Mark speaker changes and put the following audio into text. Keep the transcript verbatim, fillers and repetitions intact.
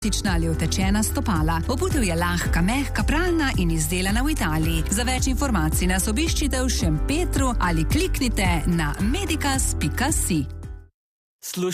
Speaker 1: ali utečena stopala. Obutev je lahka, mehka, pralna in izdelana v Italiji. Za več informacij nas obiščite v Šempetru ali kliknite na medicas pika si.